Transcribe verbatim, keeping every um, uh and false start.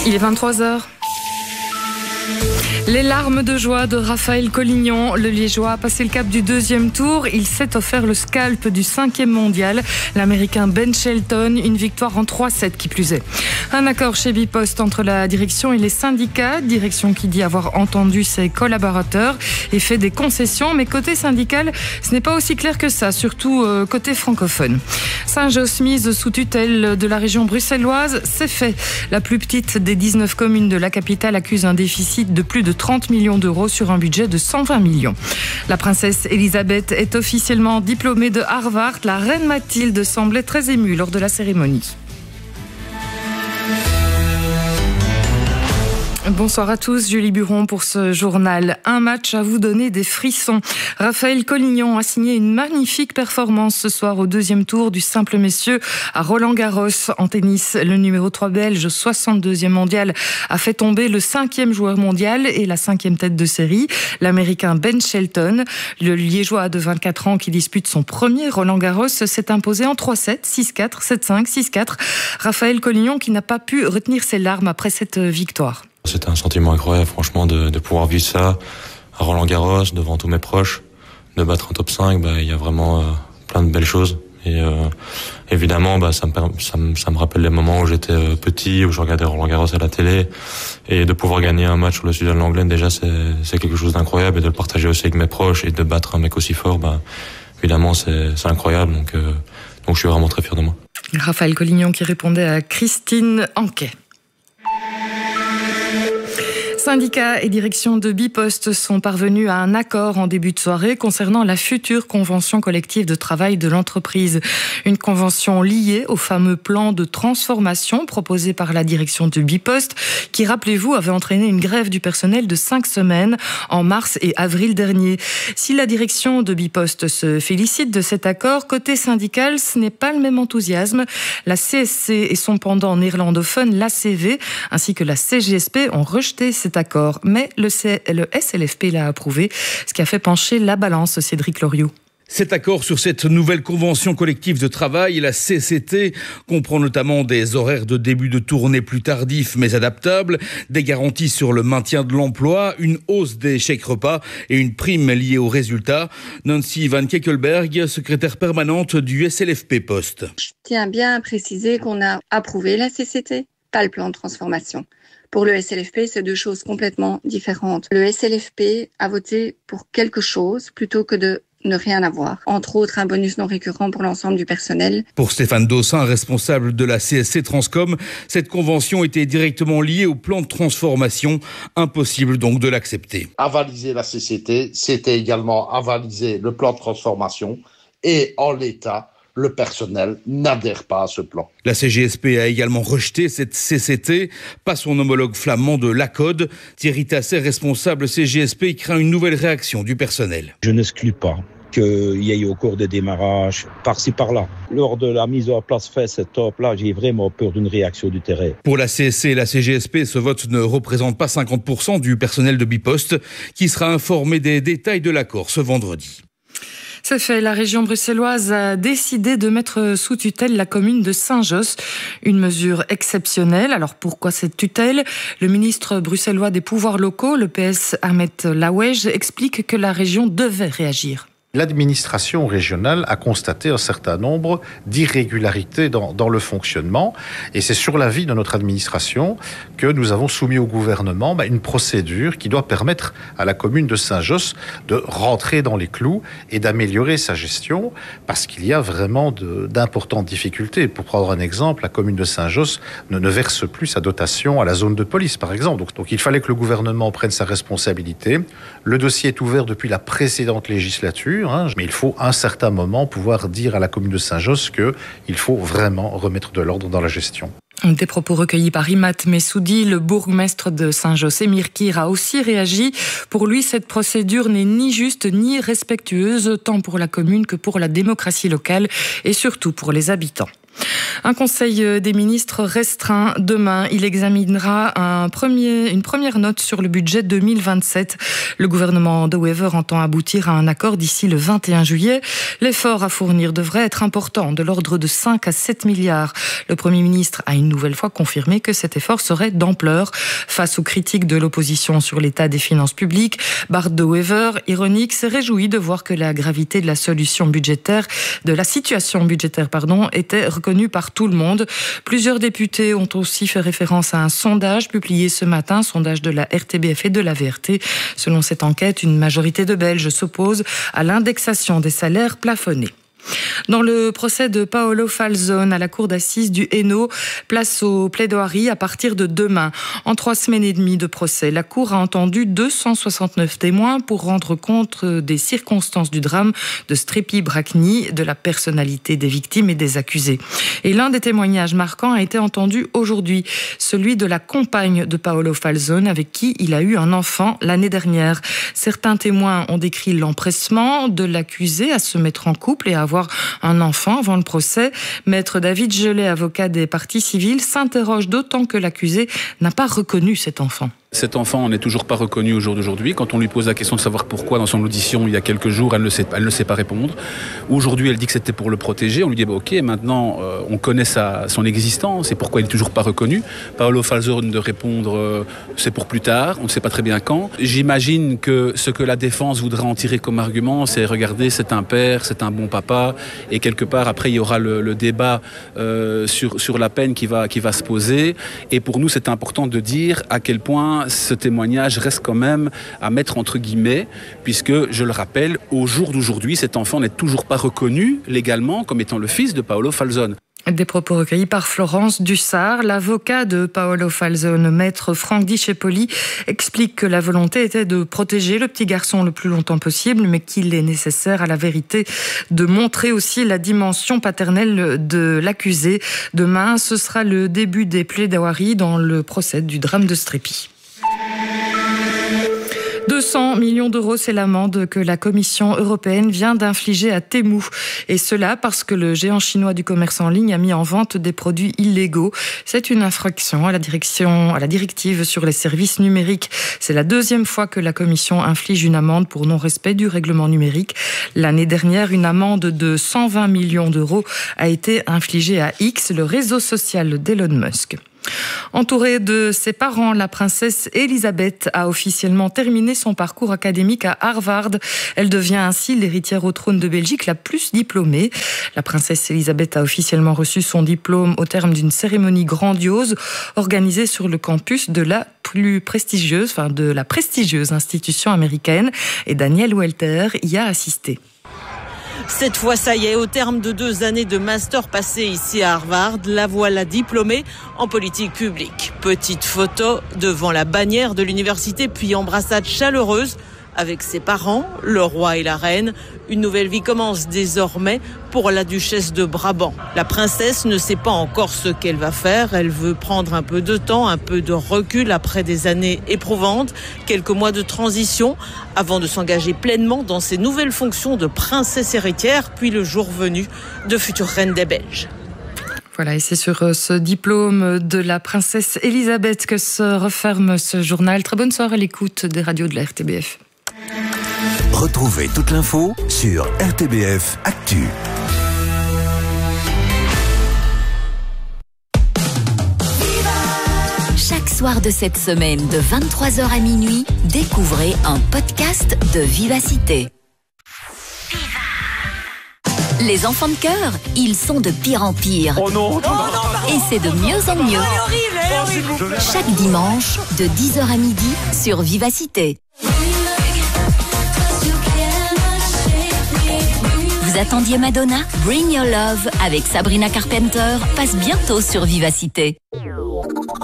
Il est vingt-trois heures. Les larmes de joie de Raphaël Collignon. Le Liégeois a passé le cap du deuxième tour. Il s'est offert le scalp du cinquième mondial. L'Américain Ben Shelton, une victoire en trois sept qui plus est. Un accord chez Bipost entre la direction et les syndicats. Direction qui dit avoir entendu ses collaborateurs et fait des concessions. Mais côté syndical, ce n'est pas aussi clair que ça, surtout euh, côté francophone. Saint-Josse mise sous tutelle de la région bruxelloise, c'est fait. La plus petite des dix-neuf communes de la capitale accuse un déficit de plus de trente millions d'euros sur un budget de cent vingt millions. La princesse Elisabeth est officiellement diplômée de Harvard. La reine Mathilde semblait très émue lors de la cérémonie. Bonsoir à tous, Julie Buron pour ce journal. Un match à vous donner des frissons. Raphaël Collignon a signé une magnifique performance ce soir au deuxième tour du simple messieurs à Roland-Garros. En tennis, le numéro trois belge, soixante-deuxième mondial, a fait tomber le cinquième joueur mondial et la cinquième tête de série, l'Américain Ben Shelton. Le Liégeois de vingt-quatre ans qui dispute son premier Roland-Garros s'est imposé en trois sept, six quatre, sept cinq, six quatre. Raphaël Collignon qui n'a pas pu retenir ses larmes après cette victoire. C'était un sentiment incroyable, franchement, de, de pouvoir vivre ça à Roland-Garros, devant tous mes proches, de battre un top cinq, bah, il y a vraiment euh, plein de belles choses. Et euh, évidemment, bah, ça, me, ça, me, ça me rappelle les moments où j'étais euh, petit, où je regardais Roland-Garros à la télé. Et de pouvoir gagner un match sur le Suzanne Lenglen, déjà, c'est, c'est quelque chose d'incroyable. Et de le partager aussi avec mes proches et de battre un mec aussi fort, bah, évidemment, c'est, c'est incroyable. Donc, euh, donc je suis vraiment très fier de moi. Raphaël Collignon qui répondait à Christine Anquet. Syndicats et direction de Bipost sont parvenus à un accord en début de soirée concernant la future convention collective de travail de l'entreprise. Une convention liée au fameux plan de transformation proposé par la direction de Bipost qui, rappelez-vous, avait entraîné une grève du personnel de cinq semaines en mars et avril dernier. Si la direction de Bipost se félicite de cet accord, côté syndical, ce n'est pas le même enthousiasme. La C S C et son pendant néerlandophone, l'A C V, ainsi que la C G S P ont rejeté cet accord, mais le, C- le S L F P l'a approuvé, ce qui a fait pencher la balance, Cédric Loriot. Cet accord sur cette nouvelle convention collective de travail, la C C T, comprend notamment des horaires de début de tournée plus tardifs mais adaptables, des garanties sur le maintien de l'emploi, une hausse des chèques repas et une prime liée aux résultats. Nancy Van Kekelberg, secrétaire permanente du S L F P Poste. Je tiens bien à préciser qu'on a approuvé la C C T, pas le plan de transformation. Pour le S L F P, c'est deux choses complètement différentes. Le S L F P a voté pour quelque chose plutôt que de ne rien avoir. Entre autres, un bonus non récurrent pour l'ensemble du personnel. Pour Stéphane Dossin, responsable de la C S C Transcom, cette convention était directement liée au plan de transformation. Impossible donc de l'accepter. Avaliser la C C T, c'était également avaliser le plan de transformation. Et en l'état, le personnel n'adhère pas à ce plan. La C G S P a également rejeté cette C C T, pas son homologue flamand de l'A-Code. Thierry Tasset, responsable C G S P, craint une nouvelle réaction du personnel. Je n'exclus pas qu'il y ait au cours des démarrages, par-ci par-là. Lors de la mise en place fait cette top-là, j'ai vraiment peur d'une réaction du terrain. Pour la C S C et la C G S P, ce vote ne représente pas cinquante pour cent du personnel de Bipost, qui sera informé des détails de l'accord ce vendredi. C'est fait, la région bruxelloise a décidé de mettre sous tutelle la commune de Saint-Josse. Une mesure exceptionnelle. Alors pourquoi cette tutelle ? Le ministre bruxellois des pouvoirs locaux, le P S Ahmed Laouej, explique que la région devait réagir. L'administration régionale a constaté un certain nombre d'irrégularités dans, dans le fonctionnement et c'est sur l'avis de notre administration que nous avons soumis au gouvernement bah, une procédure qui doit permettre à la commune de Saint-Josse de rentrer dans les clous et d'améliorer sa gestion parce qu'il y a vraiment de, d'importantes difficultés. Pour prendre un exemple, la commune de Saint-Josse ne, ne verse plus sa dotation à la zone de police par exemple. Donc, donc il fallait que le gouvernement prenne sa responsabilité. Le dossier est ouvert depuis la précédente législature. Mais il faut à un certain moment pouvoir dire à la commune de Saint-Josse qu'il faut vraiment remettre de l'ordre dans la gestion. Des propos recueillis par Imat Messoudi, le bourgmestre de Saint-Josse, Emir Kir, a aussi réagi. Pour lui, cette procédure n'est ni juste ni respectueuse, tant pour la commune que pour la démocratie locale et surtout pour les habitants. Un conseil des ministres restreint demain. Il examinera un premier, une première note sur le budget deux mille vingt-sept. Le gouvernement de Wever entend aboutir à un accord d'ici le vingt et un juillet. L'effort à fournir devrait être important, de l'ordre de cinq à sept milliards. Le Premier ministre a une nouvelle fois confirmé que cet effort serait d'ampleur. Face aux critiques de l'opposition sur l'état des finances publiques, Bart de Wever, ironique, s'est réjoui de voir que la gravité de la solution budgétaire, de la situation budgétaire, pardon, était reconnue par tout le monde. Plusieurs députés ont aussi fait référence à un sondage publié ce matin, sondage de la R T B F et de la V R T. Selon cette enquête, une majorité de Belges s'oppose à l'indexation des salaires plafonnés. Dans le procès de Paolo Falzone à la cour d'assises du Hainaut, place aux plaidoiries à partir de demain. En trois semaines et demie de procès, la cour a entendu deux cent soixante-neuf témoins pour rendre compte des circonstances du drame de Strépy-Bracny, de la personnalité des victimes et des accusés. Et l'un des témoignages marquants a été entendu aujourd'hui, celui de la compagne de Paolo Falzone avec qui il a eu un enfant l'année dernière. Certains témoins ont décrit l'empressement de l'accusé à se mettre en couple et à avoir un enfant avant le procès. Maître David Gelé, avocat des parties civiles, s'interroge d'autant que l'accusé n'a pas reconnu cet enfant. Cet enfant n'est toujours pas reconnu au jour d'aujourd'hui. Quand on lui pose la question de savoir pourquoi dans son audition il y a quelques jours, elle ne sait, elle ne sait pas répondre. Aujourd'hui, elle dit que c'était pour le protéger. On lui dit bah, ok, maintenant euh, on connaît sa, son existence et pourquoi il n'est toujours pas reconnu. Paolo Falzone de répondre euh, c'est pour plus tard, on ne sait pas très bien quand. J'imagine que ce que la défense voudra en tirer comme argument, c'est regardez, c'est un père, c'est un bon papa, et quelque part après il y aura le, le débat euh, sur, sur la peine qui va, qui va se poser. Et pour nous, c'est important de dire à quel point ce témoignage reste quand même à mettre entre guillemets, puisque, je le rappelle, au jour d'aujourd'hui, cet enfant n'est toujours pas reconnu légalement comme étant le fils de Paolo Falzone. Des propos recueillis par Florence Dussard. L'avocat de Paolo Falzone, maître Franck Di Cepoli, explique que la volonté était de protéger le petit garçon le plus longtemps possible, mais qu'il est nécessaire à la vérité de montrer aussi la dimension paternelle de l'accusé. Demain, ce sera le début des plaidoiries dans le procès du drame de Strépy. deux cents millions d'euros, c'est l'amende que la Commission européenne vient d'infliger à Temu. Et cela parce que le géant chinois du commerce en ligne a mis en vente des produits illégaux. C'est une infraction à la, direction, à la directive sur les services numériques. C'est la deuxième fois que la Commission inflige une amende pour non-respect du règlement numérique. L'année dernière, une amende de cent vingt millions d'euros a été infligée à X, le réseau social d'Elon Musk. Entourée de ses parents, la princesse Elisabeth a officiellement terminé son parcours académique à Harvard. Elle devient ainsi l'héritière au trône de Belgique la plus diplômée. La princesse Elisabeth a officiellement reçu son diplôme au terme d'une cérémonie grandiose organisée sur le campus de la plus prestigieuse, enfin de la prestigieuse institution américaine. Et Daniel Welter y a assisté. Cette fois, ça y est, au terme de deux années de master passé ici à Harvard, la voilà diplômée en politique publique. Petite photo devant la bannière de l'université, puis embrassade chaleureuse avec ses parents, le roi et la reine. Une nouvelle vie commence désormais pour la duchesse de Brabant. La princesse ne sait pas encore ce qu'elle va faire. Elle veut prendre un peu de temps, un peu de recul après des années éprouvantes, quelques mois de transition avant de s'engager pleinement dans ses nouvelles fonctions de princesse héritière, puis le jour venu de future reine des Belges. Voilà, et c'est sur ce diplôme de la princesse Elisabeth que se referme ce journal. Très bonne soirée à l'écoute des radios de la R T B F. Retrouvez toute l'info sur R T B F Actu. Chaque soir de cette semaine, de vingt-trois heures à minuit, découvrez un podcast de Vivacité. Les enfants de cœur, ils sont de pire en pire. Oh non, oh non, et c'est de mieux en mieux. Oh, horrible, horrible. Chaque dimanche, de dix heures à midi, sur Vivacité. Vous attendiez Madonna? Bring Your Love avec Sabrina Carpenter passe bientôt sur Vivacité.